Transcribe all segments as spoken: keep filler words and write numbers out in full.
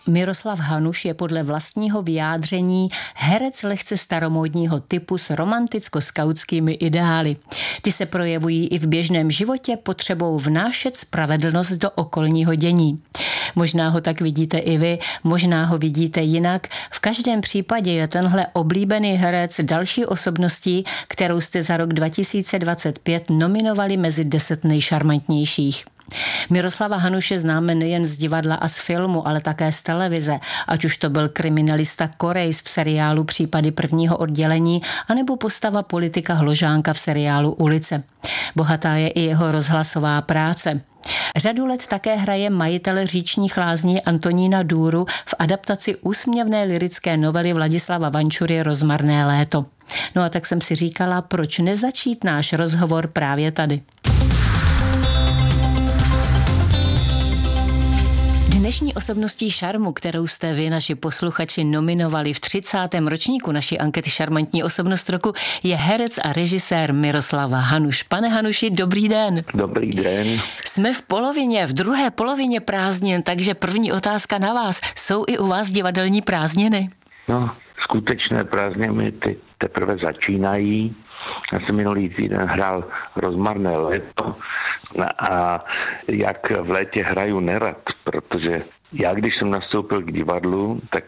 Miroslav Hanuš je podle vlastního vyjádření herec lehce staromódního typu s romanticko-skautskými ideály. Ty se projevují i v běžném životě potřebou vnášet spravedlnost do okolního dění. Možná ho tak vidíte i vy, možná ho vidíte jinak. V každém případě je tenhle oblíbený herec další osobností, kterou jste za rok dva tisíce dvacet pět nominovali mezi deset nejšarmantnějších. Miroslava Hanuše známe nejen z divadla a z filmu, ale také z televize, ať už to byl kriminalista Korejs v seriálu Případy prvního oddělení, anebo postava politika Hložánka v seriálu Ulice. Bohatá je i jeho rozhlasová práce. Řadu let také hraje majitele říčních lázní Antonína Důru v adaptaci úsměvné lyrické novely Vladislava Vančury Rozmarné léto. No a tak jsem si říkala, proč nezačít náš rozhovor právě tady. Dnešní osobností šarmu, kterou jste vy, naši posluchači, nominovali v třicátém ročníku naší ankety Šarmantní osobnost roku, je herec a režisér Miroslav Hanuš. Pane Hanuši, dobrý den. Dobrý den. Jsme v polovině, v druhé polovině prázdnin, takže první otázka na vás. Jsou i u vás divadelní prázdniny? No, skutečné prázdniny ty teprve začínají. Já jsem minulý týden hrál Rozmarné léto a jak v létě hraju nerad, protože já, když jsem nastoupil k divadlu, tak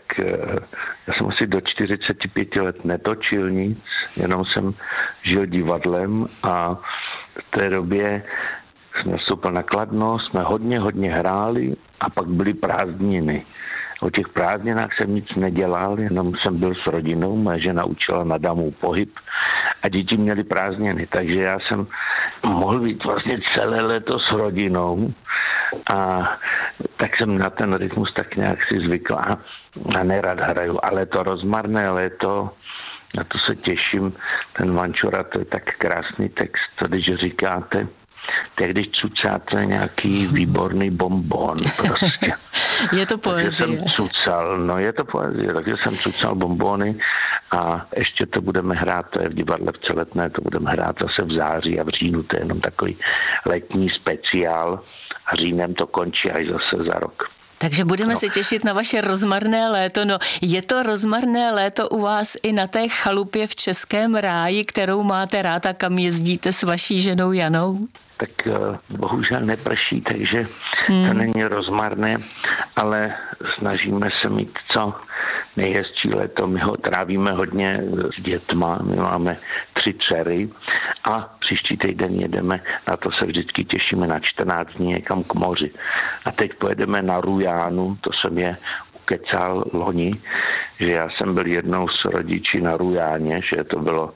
já jsem asi do čtyřiceti pěti let netočil nic, jenom jsem žil divadlem a v té době jsem nastoupil na Kladno, jsme hodně, hodně hráli a pak byly prázdniny. O těch prázdninách jsem nic nedělal, jenom jsem byl s rodinou, moje žena učila na damu pohyb a děti měly prázdniny, takže já jsem mohl být vlastně celé léto s rodinou a tak jsem na ten rytmus tak nějak si zvykl a, a nerad hraju, ale to Rozmarné léto, na to se těším, ten Vančura, to je tak krásný text, co když říkáte, tak když cucáte nějaký výborný bonbon prostě. Je to poezie. Takže jsem cucal, no je to poezie, takže jsem cucal bonbony a ještě to budeme hrát, to je v divadle v Celetné, to budeme hrát zase v září a v říjnu, to je jenom takový letní speciál a říjnem to končí až zase za rok. Takže budeme no. se těšit na vaše rozmarné léto. No, je to rozmarné léto u vás i na té chalupě v Českém ráji, kterou máte rád a kam jezdíte s vaší ženou Janou? Tak bohužel neprší, takže hmm. to není rozmarné, ale snažíme se mít co nejhezčí léto. My ho trávíme hodně s dětma, my máme tři dcery a příští týden jedeme, na to se vždycky těšíme na čtrnáct dní někam k moři. A teď pojedeme na Rujánu, to jsem je ukecal loni, že já jsem byl jednou s rodiči na Rujáně, že to bylo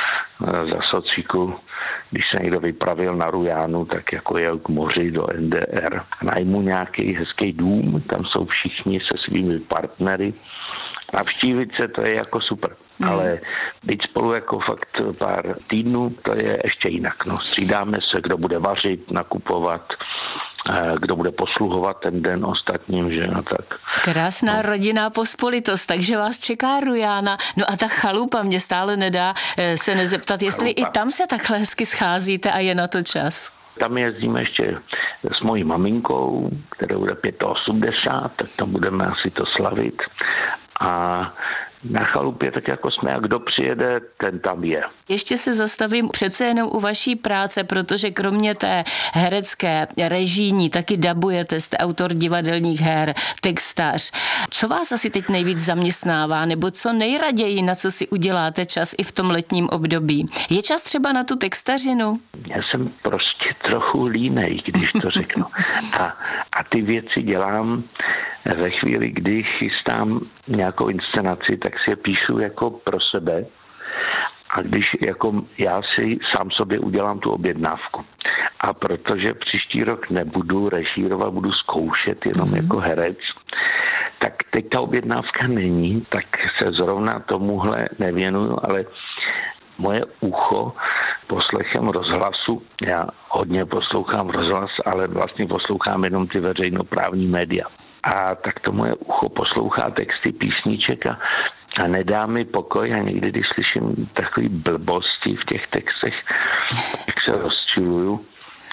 za sociku, když se někdo vypravil na Rujánu, tak jako jel k moři do N D R. Najmu nějaký hezký dům, tam jsou všichni se svými partnery. Navštívit se, to je jako super. Hmm. Ale být spolu jako fakt pár týdnů, to je ještě jinak. No, střídáme se, kdo bude vařit, nakupovat, kdo bude posluhovat ten den ostatním, že no tak. Krásná no. rodinná pospolitost, takže vás čeká Rujána. No a ta chalupa mě stále nedá se nezeptat, jestli chalupa. I tam se takhle hezky scházíte a je na to čas. Tam jezdíme ještě s mojí maminkou, která bude osmdesát pět, tak tam budeme asi to slavit. A na chalupě tak jako jsme, a kdo přijede, ten tam je. Ještě se zastavím přece jenom u vaší práce, protože kromě té herecké, režijní, taky dabujete, jste autor divadelních her, textař. Co vás asi teď nejvíc zaměstnává, nebo co nejraději, na co si uděláte čas i v tom letním období? Je čas třeba na tu textařinu? Já jsem prostě trochu línej, když to řeknu. A, a ty věci dělám ve chvíli, kdy chystám nějakou inscenaci, tak si je píšu jako pro sebe. A když jako já si sám sobě udělám tu objednávku. A protože příští rok nebudu režírovat, budu zkoušet jenom mm. jako herec, tak teď ta objednávka není, tak se zrovna tomuhle nevěnuju, ale moje ucho poslechem rozhlasu, já hodně poslouchám rozhlas, ale vlastně poslouchám jenom ty veřejnoprávní média. A tak to moje ucho poslouchá texty písniček a, a nedá mi pokoj a někdy, když slyším takové blbosti v těch textech, tak se rozčiluju.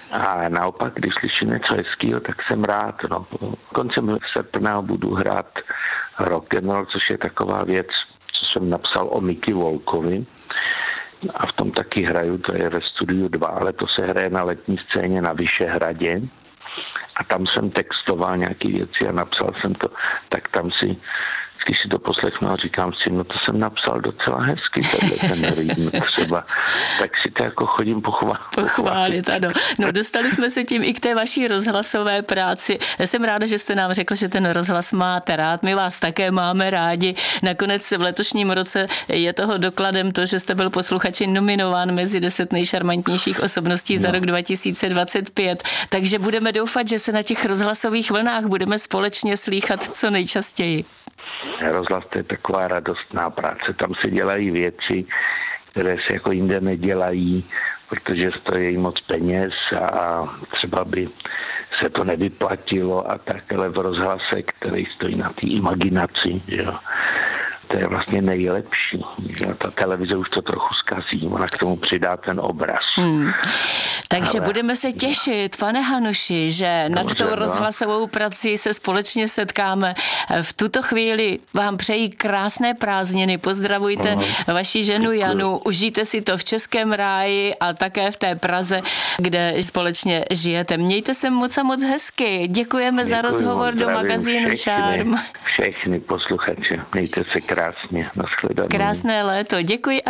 A naopak, když slyším něco hezkýho, tak jsem rád. No, koncem srpna budu hrát rock and roll, což je taková věc, co jsem napsal o Mickey Volkovi. A v tom taky hraju, to je ve studiu dva, ale to se hraje na letní scéně na Vyšehradě. A tam jsem textoval nějaké věci a napsal jsem to, tak tam si, když si to poslechnu a říkám si, no to jsem napsal docela hezky, tenhle ten rým třeba, tak si to jako chodím pochválit. Pochválit, ano. No dostali jsme se tím i k té vaší rozhlasové práci. Já jsem ráda, že jste nám řekl, že ten rozhlas máte rád, my vás také máme rádi. Nakonec v letošním roce je toho dokladem to, že jste byl posluchači nominován mezi deset nejšarmantnějších osobností no. za rok dva tisíce dvacet pět, takže budeme doufat, že se na těch rozhlasových vlnách budeme společně slýchat co nejčastěji. Rozhlas to je taková radostná práce. Tam se dělají věci, které se jako jinde nedělají, protože stojí moc peněz a třeba by se to nevyplatilo a tak, ale v rozhlase, který stojí na té imaginaci, jo, to je vlastně nejlepší. Že? Ta televize už to trochu zkazí, ona k tomu přidá ten obraz. Hmm. Takže ale budeme se těšit, pane Hanuši, že nad dobře, tou no. rozhlasovou prací se společně setkáme. V tuto chvíli vám přeji krásné prázdniny, pozdravujte no, vaši ženu děkuji. Janu, užijte si to v Českém ráji a také v té Praze, kde společně žijete. Mějte se moc a moc hezky. Děkujeme Děkuji, za rozhovor do magazínu Šarm. Všechny posluchače, mějte se krásně. Nashledanou. Krásné léto. Děkuji.